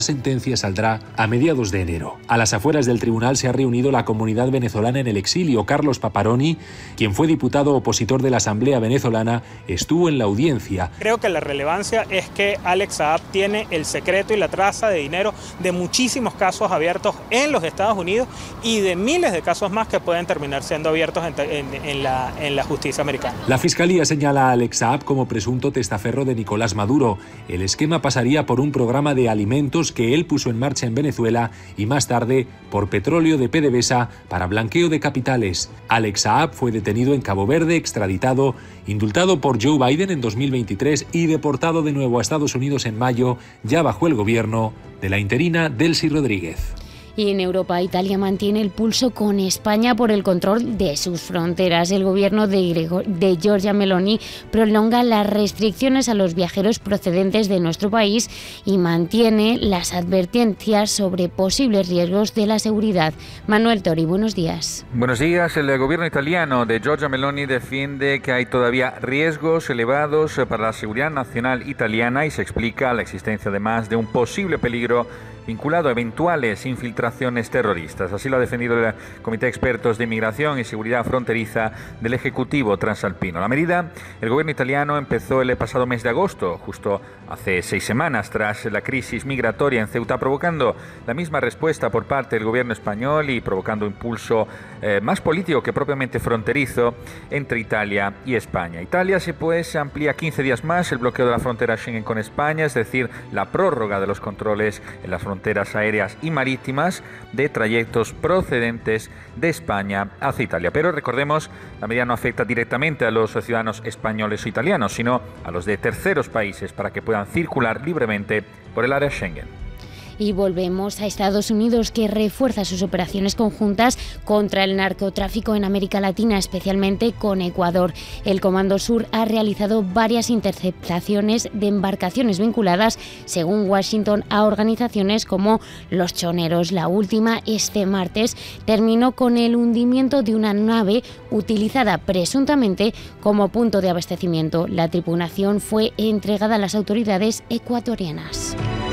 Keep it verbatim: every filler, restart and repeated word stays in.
La sentencia saldrá a mediados de enero. A las afueras del tribunal se ha reunido la comunidad venezolana en el exilio. Carlos Paparoni, quien fue diputado opositor de la Asamblea venezolana, estuvo en la audiencia. Creo que la relevancia es que Alex Saab tiene el secreto y la traza de dinero de muchísimos casos abiertos en los Estados Unidos y de miles de casos más que pueden terminar siendo abiertos en, en, en, la, en la justicia americana. La Fiscalía señala a Alex Saab como presunto testaferro de Nicolás Maduro. El esquema pasaría por un programa de alimentos que él puso en marcha en Venezuela y más tarde por petróleo de PDVSA para blanqueo de capitales. Alex Saab fue detenido en Cabo Verde, extraditado, indultado por Joe Biden en dos mil veintitrés y deportado de nuevo a Estados Unidos en mayo, ya bajo el gobierno de la interina Delcy Rodríguez. Y en Europa, Italia mantiene el pulso con España por el control de sus fronteras. El gobierno de, Gregor, de Giorgia Meloni prolonga las restricciones a los viajeros procedentes de nuestro país y mantiene las advertencias sobre posibles riesgos de la seguridad. Manuel Tori, buenos días. Buenos días. El gobierno italiano de Giorgia Meloni defiende que hay todavía riesgos elevados para la seguridad nacional italiana y se explica la existencia además de un posible peligro vinculado a eventuales infiltraciones terroristas. Así lo ha defendido el Comité de Expertos de Inmigración y Seguridad Fronteriza del Ejecutivo Transalpino. La medida, el gobierno italiano empezó el pasado mes de agosto, justo hace seis semanas, tras la crisis migratoria en Ceuta, provocando la misma respuesta por parte del gobierno español y provocando impulso eh, más político que propiamente fronterizo entre Italia y España. Italia, se pues, amplía quince días más el bloqueo de la frontera Schengen con España, es decir, la prórroga de los controles en las fronteras aéreas y marítimas de trayectos procedentes de España hacia Italia. Pero recordemos, la medida no afecta directamente a los ciudadanos españoles o italianos, sino a los de terceros países para que puedan circular libremente por el área Schengen. Y volvemos a Estados Unidos, que refuerza sus operaciones conjuntas contra el narcotráfico en América Latina, especialmente con Ecuador. El Comando Sur ha realizado varias interceptaciones de embarcaciones vinculadas, según Washington, a organizaciones como Los Choneros. La última, este martes, terminó con el hundimiento de una nave utilizada presuntamente como punto de abastecimiento. La tripulación fue entregada a las autoridades ecuatorianas.